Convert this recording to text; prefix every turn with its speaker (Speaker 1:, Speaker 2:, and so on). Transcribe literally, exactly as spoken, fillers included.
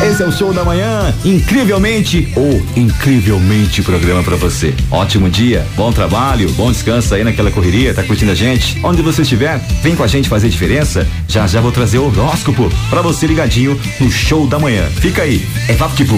Speaker 1: Esse é o Show da Manhã, incrivelmente ou incrivelmente programa pra você. Ótimo dia, bom trabalho, bom descanso aí naquela correria, tá curtindo a gente? Onde você estiver, vem com a gente fazer diferença. Já já vou trazer o horóscopo pra você ligadinho no Show da Manhã. Fica aí, é papo de